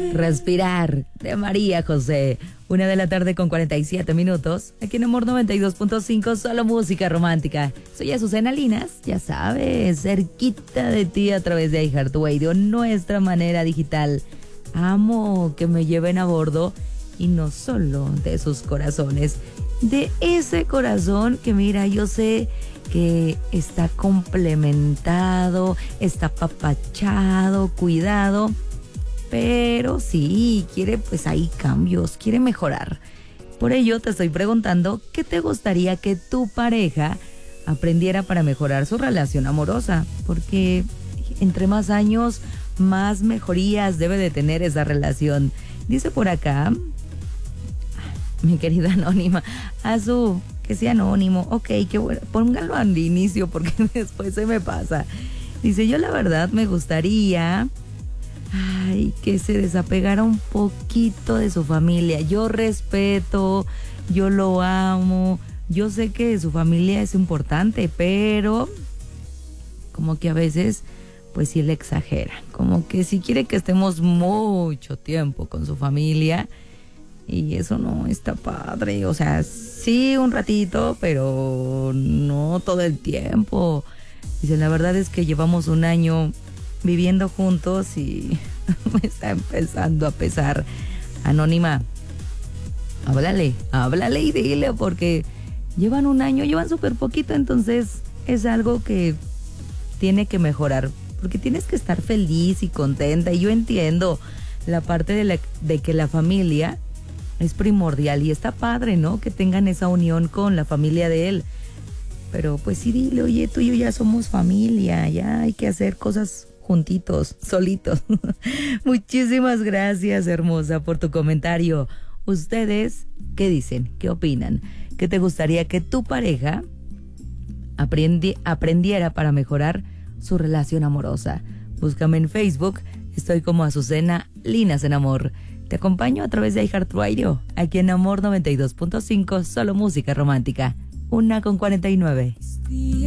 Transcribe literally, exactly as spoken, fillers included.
Respirar, de María José. Una de la tarde con cuarenta y siete minutos. Aquí en Amor noventa y dos punto cinco, solo música romántica. Soy Azucena Linas, ya sabes, cerquita de ti a través de iHeartRadio, nuestra manera digital. Amo que me lleven a bordo y no solo de sus corazones, de ese corazón que mira, yo sé que está complementado, está apapachado, cuidado, pero sí, quiere pues ahí cambios, quiere mejorar. Por ello te estoy preguntando, ¿qué te gustaría que tu pareja aprendiera para mejorar su relación amorosa? Porque entre más años, más mejorías debe de tener esa relación. Dice por acá, mi querida Anónima, Azu, que sea anónimo, ok, qué bueno, póngalo al inicio porque después se me pasa. Dice, yo la verdad me gustaría... Ay, que se desapegara un poquito de su familia. Yo respeto, yo lo amo, yo sé que su familia es importante, pero como que a veces, pues sí le exagera. Como que si quiere que estemos mucho tiempo con su familia, y eso no está padre. O sea, sí un ratito, pero no todo el tiempo. Dice, la verdad es que llevamos un año viviendo juntos y me está empezando a pesar. Anónima, háblale, háblale y dile, porque llevan un año, llevan súper poquito, entonces es algo que tiene que mejorar, porque tienes que estar feliz y contenta. Y yo entiendo la parte de, la, de que la familia es primordial y está padre, ¿no? Que tengan esa unión con la familia de él. Pero pues sí, dile, oye, tú y yo ya somos familia, ya hay que hacer cosas juntitos, solitos. Muchísimas gracias, hermosa, por tu comentario. ¿Ustedes qué dicen? ¿Qué opinan? ¿Qué te gustaría que tu pareja aprendi- aprendiera para mejorar su relación amorosa? Búscame en Facebook, estoy como Azucena Linas en Amor. Te acompaño a través de iHeartRadio, aquí en Amor noventa y dos punto cinco, solo música romántica. Una con cuarenta y nueve.